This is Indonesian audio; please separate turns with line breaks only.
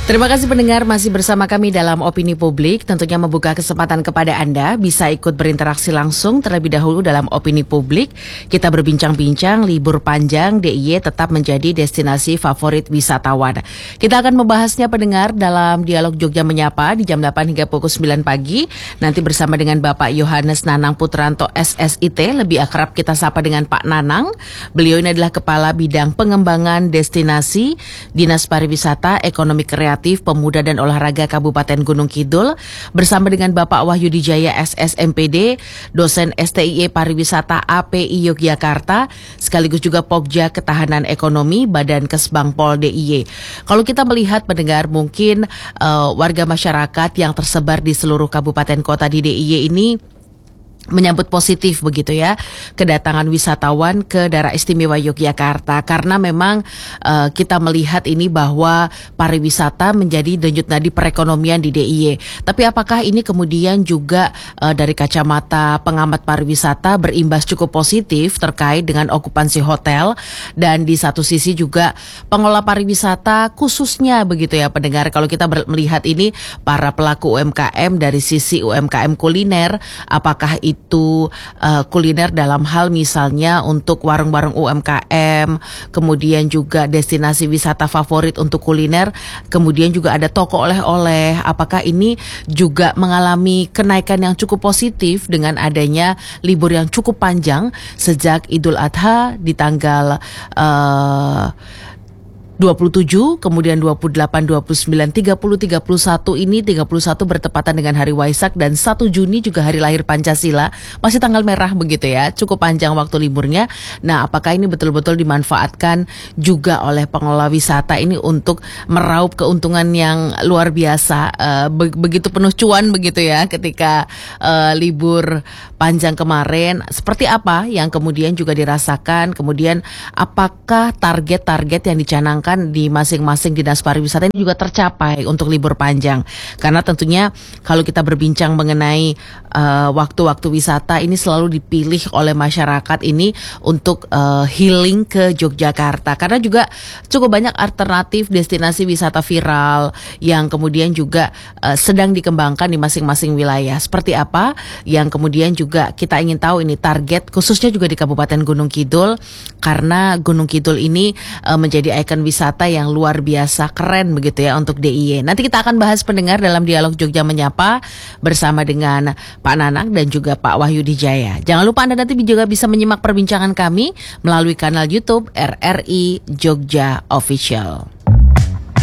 Terima kasih pendengar masih bersama kami dalam Opini Publik. Tentunya membuka kesempatan kepada Anda bisa ikut berinteraksi langsung terlebih dahulu dalam Opini Publik. Kita berbincang-bincang libur panjang DIY tetap menjadi destinasi favorit wisatawan. Kita akan membahasnya pendengar dalam Dialog Jogja Menyapa di jam 8 hingga pukul 9 pagi. Nanti bersama dengan Bapak Yohanes Nanang Putranto SSIT, lebih akrab kita sapa dengan Pak Nanang. Beliau ini adalah Kepala Bidang Pengembangan Destinasi Dinas Pariwisata, Ekonomi Kreatif, Pemuda dan Olahraga Kabupaten Gunung Kidul, bersama dengan Bapak Wahyudi Jaya SSMPD, dosen STIE Pariwisata API Yogyakarta, sekaligus juga Pokja Ketahanan Ekonomi Badan Kesbang Pol DIY. Kalau kita melihat pendengar, mungkin warga masyarakat yang tersebar di seluruh kabupaten kota di DIY ini menyambut positif begitu ya kedatangan wisatawan ke daerah istimewa Yogyakarta, karena memang kita melihat ini bahwa pariwisata menjadi denyut nadi perekonomian di DIY. Tapi apakah ini kemudian juga dari kacamata pengamat pariwisata berimbas cukup positif terkait dengan okupansi hotel, dan di satu sisi juga pengelola pariwisata khususnya begitu ya pendengar, kalau kita melihat ini para pelaku UMKM dari sisi UMKM kuliner, apakah itu kuliner dalam hal misalnya untuk warung-warung UMKM, kemudian juga destinasi wisata favorit untuk kuliner, kemudian juga ada toko oleh-oleh, apakah ini juga mengalami kenaikan yang cukup positif dengan adanya libur yang cukup panjang sejak Idul Adha di tanggal 27, kemudian 28, 29, 30, 31 ini 31 bertepatan dengan hari Waisak, dan 1 Juni juga hari lahir Pancasila, masih tanggal merah begitu ya, cukup panjang waktu liburnya. Nah, apakah ini betul-betul dimanfaatkan juga oleh pengelola wisata ini untuk meraup keuntungan yang luar biasa, begitu penuh cuan begitu ya ketika libur panjang kemarin? Seperti apa yang kemudian juga dirasakan, kemudian apakah target-target yang dicanangkan di masing-masing dinas pariwisata ini juga tercapai untuk libur panjang? Karena tentunya kalau kita berbincang mengenai waktu-waktu wisata ini selalu dipilih oleh masyarakat ini untuk healing ke Yogyakarta, karena juga cukup banyak alternatif destinasi wisata viral yang kemudian juga sedang dikembangkan di masing-masing wilayah. Seperti apa yang kemudian juga kita ingin tahu ini target khususnya juga di Kabupaten Gunung Kidul, karena Gunung Kidul ini menjadi ikon wisata yang luar biasa keren begitu ya untuk DIY. Nanti kita akan bahas pendengar dalam Dialog Jogja Menyapa bersama dengan Pak Nanang dan juga Pak Wahyudi Jaya. Jangan lupa Anda nanti juga bisa menyimak perbincangan kami melalui kanal YouTube RRI Jogja Official.